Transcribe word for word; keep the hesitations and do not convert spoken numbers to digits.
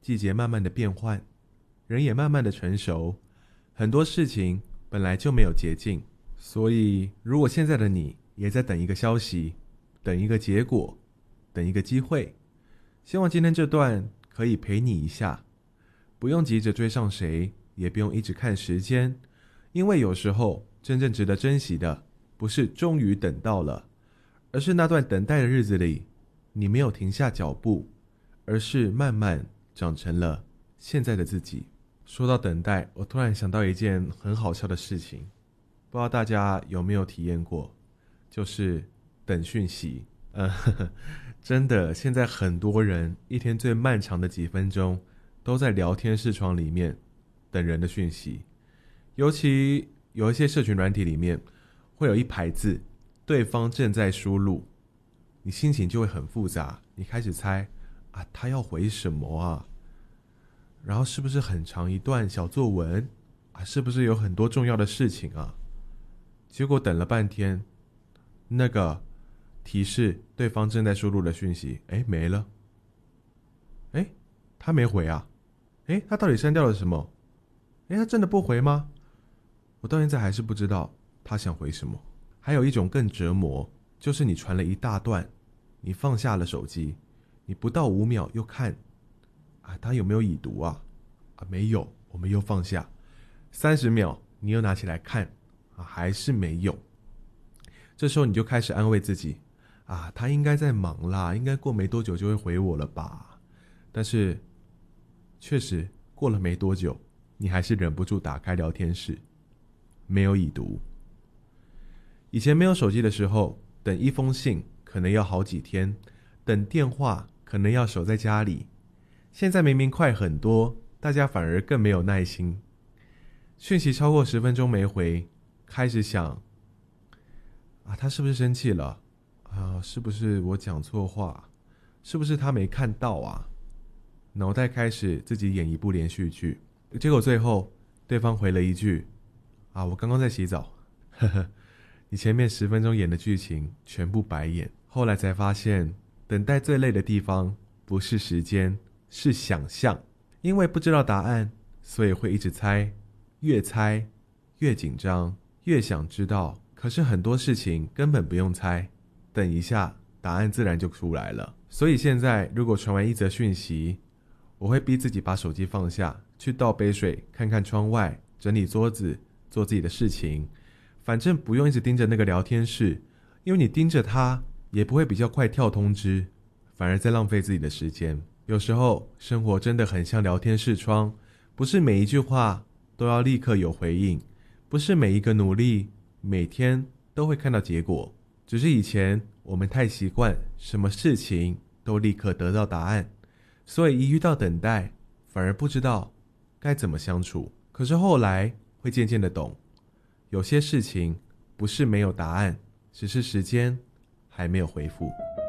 季节慢慢的变换，人也慢慢的成熟，很多事情本来就没有捷径。所以如果现在的你也在等一个消息，等一个结果，等一个机会，希望今天这段可以陪你一下，不用急着追上谁，也不用一直看时间，因为有时候真正值得珍惜的不是终于等到了，而是那段等待的日子里你没有停下脚步，而是慢慢长成了现在的自己。说到等待，我突然想到一件很好笑的事情，不知道大家有没有体验过，就是等讯息。呃呵呵，真的现在很多人一天最漫长的几分钟都在聊天视窗里面等人的讯息。尤其有一些社群软体里面会有一排字，对方正在输入，你心情就会很复杂，你开始猜啊，他要回什么啊？然后是不是很长一段小作文啊？是不是有很多重要的事情啊？结果等了半天，那个提示对方正在输入的讯息，哎，没了。哎，他没回啊？哎，他到底删掉了什么？哎，他真的不回吗？我到现在还是不知道他想回什么。还有一种更折磨，就是你传了一大段，你放下了手机，你不到五秒又看，啊，他有没有已读啊？啊，没有，我们又放下。三十秒，你又拿起来看，啊，还是没有。这时候你就开始安慰自己，啊，他应该在忙啦，应该过没多久就会回我了吧？但是，确实过了没多久，你还是忍不住打开聊天室，没有已读。以前没有手机的时候，等一封信可能要好几天，等电话可能要守在家里。现在明明快很多，大家反而更没有耐心。讯息超过十分钟没回，开始想，啊，他是不是生气了？啊，是不是我讲错话？是不是他没看到啊？脑袋开始自己演一部连续剧，结果最后对方回了一句，啊，我刚刚在洗澡。呵呵，你前面十分钟演的剧情全部白演。后来才发现，等待最累的地方不是时间，是想象。因为不知道答案，所以会一直猜，越猜越紧张，越想知道。可是很多事情根本不用猜，等一下答案自然就出来了。所以现在如果传完一则讯息，我会逼自己把手机放下，去倒杯水，看看窗外，整理桌子，做自己的事情。反正不用一直盯着那个聊天室，因为你盯着它也不会比较快跳通知，反而在浪费自己的时间。有时候生活真的很像聊天视窗，不是每一句话都要立刻有回应，不是每一个努力每天都会看到结果。只是以前我们太习惯什么事情都立刻得到答案，所以一遇到等待反而不知道该怎么相处。可是后来会渐渐的懂，有些事情不是没有答案，只是时间还没有回复。